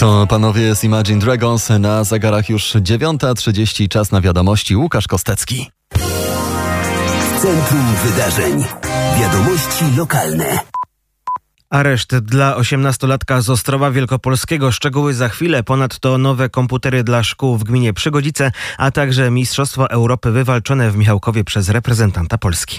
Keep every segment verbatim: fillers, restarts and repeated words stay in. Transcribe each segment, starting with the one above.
To panowie z Imagine Dragons, na zegarach już dziewiąta trzydzieści, czas na wiadomości. Łukasz Kostecki. W centrum wydarzeń. Wiadomości lokalne. Areszt dla osiemnastolatka z Ostrowa Wielkopolskiego. Szczegóły za chwilę. Ponadto nowe komputery dla szkół w gminie Przygodzice, a także Mistrzostwo Europy wywalczone w Michałkowie przez reprezentanta Polski.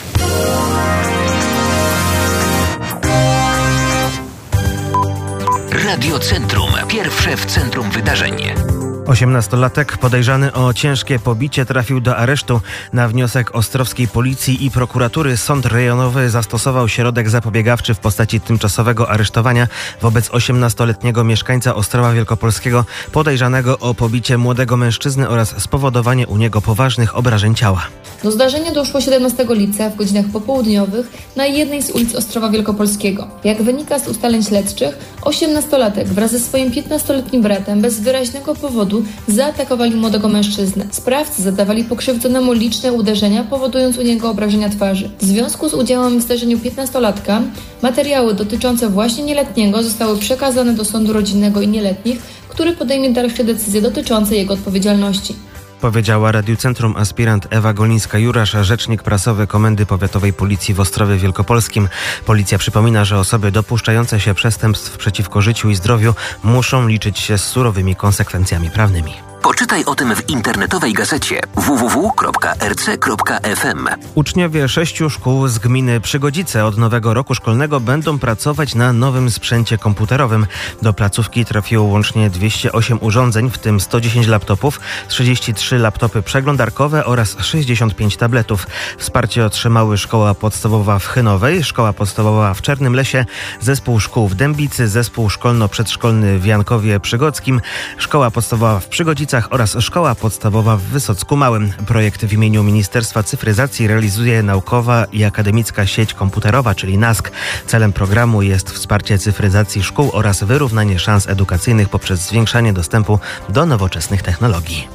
Radio Centrum. Pierwsze w centrum wydarzeń. osiemnastolatek podejrzany o ciężkie pobicie trafił do aresztu. Na wniosek ostrowskiej policji i prokuratury sąd rejonowy zastosował środek zapobiegawczy w postaci tymczasowego aresztowania wobec osiemnastoletniego mieszkańca Ostrowa Wielkopolskiego podejrzanego o pobicie młodego mężczyzny oraz spowodowanie u niego poważnych obrażeń ciała. Do zdarzenia doszło siedemnastego lipca w godzinach popołudniowych na jednej z ulic Ostrowa Wielkopolskiego. Jak wynika z ustaleń śledczych, osiemnastolatek wraz ze swoim piętnastoletnim bratem bez wyraźnego powodu zaatakowali młodego mężczyznę. Sprawcy zadawali pokrzywdzonemu liczne uderzenia, powodując u niego obrażenia twarzy. W związku z udziałem w zdarzeniu piętnastolatka materiały dotyczące właśnie nieletniego zostały przekazane do sądu rodzinnego i nieletnich, który podejmie dalsze decyzje dotyczące jego odpowiedzialności. Powiedziała Radiu Centrum aspirant Ewa Golińska-Jurasz, rzecznik prasowy Komendy Powiatowej Policji w Ostrowie Wielkopolskim. Policja przypomina, że osoby dopuszczające się przestępstw przeciwko życiu i zdrowiu muszą liczyć się z surowymi konsekwencjami prawnymi. Poczytaj o tym w internetowej gazecie w w w kropka r c kropka f m. Uczniowie sześciu szkół z gminy Przygodzice od nowego roku szkolnego będą pracować na nowym sprzęcie komputerowym. Do placówki trafiło łącznie dwieście osiem urządzeń, w tym sto dziesięć laptopów, trzydzieści trzy laptopy przeglądarkowe oraz sześćdziesiąt pięć tabletów. Wsparcie otrzymały Szkoła Podstawowa w Chynowej, Szkoła Podstawowa w Czarnym Lesie, Zespół Szkół w Dębicy, Zespół Szkolno-Przedszkolny w Jankowie Przygodzkim, Szkoła Podstawowa w Przygodzicach oraz Szkoła Podstawowa w Wysocku Małym. Projekt w imieniu Ministerstwa Cyfryzacji realizuje Naukowa i Akademicka Sieć Komputerowa, czyli N A S K. Celem programu jest wsparcie cyfryzacji szkół oraz wyrównanie szans edukacyjnych poprzez zwiększanie dostępu do nowoczesnych technologii.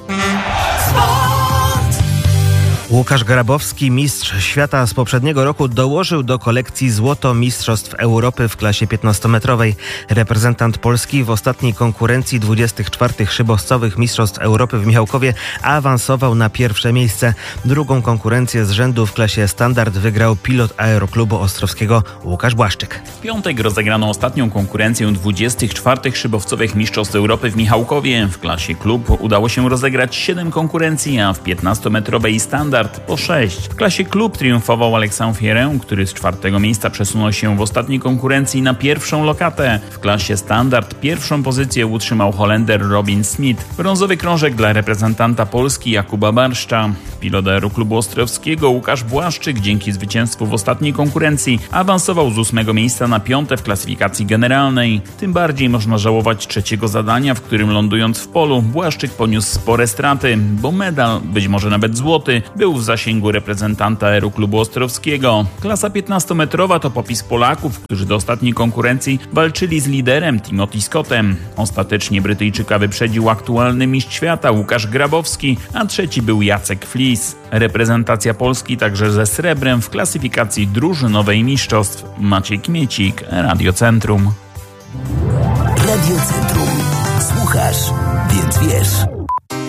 Łukasz Grabowski, mistrz świata z poprzedniego roku, dołożył do kolekcji złoto Mistrzostw Europy w klasie piętnastometrowej. Reprezentant Polski w ostatniej konkurencji dwudziestych czwartych szybowcowych Mistrzostw Europy w Michałkowie awansował na pierwsze miejsce. Drugą konkurencję z rzędu w klasie standard wygrał pilot Aeroklubu Ostrowskiego Łukasz Błaszczyk. W piątek rozegrano ostatnią konkurencję dwudziestych czwartych szybowcowych Mistrzostw Europy w Michałkowie. W klasie klub udało się rozegrać siedem konkurencji, a w piętnastometrowej standard po sześć. W klasie klub triumfował Alexandre Fierę, który z czwartego miejsca przesunął się w ostatniej konkurencji na pierwszą lokatę. W klasie standard pierwszą pozycję utrzymał Holender Robin Smith. Brązowy krążek dla reprezentanta Polski Jakuba Barszcza. Pilot Aeroklubu Ostrowskiego Łukasz Błaszczyk dzięki zwycięstwu w ostatniej konkurencji awansował z ósmego miejsca na piąte w klasyfikacji generalnej. Tym bardziej można żałować trzeciego zadania, w którym lądując w polu Błaszczyk poniósł spore straty, bo medal, być może nawet złoty, był w zasięgu reprezentanta Aeroklubu Ostrowskiego. Klasa piętnastometrowa to popis Polaków, którzy do ostatniej konkurencji walczyli z liderem Timothy Scottem. Ostatecznie Brytyjczyka wyprzedził aktualny mistrz świata Łukasz Grabowski, a trzeci był Jacek Flis. Reprezentacja Polski także ze srebrem w klasyfikacji drużynowej mistrzostw. Maciej Kmiecik, Radio Centrum. Radio Centrum. Słuchasz, więc wiesz.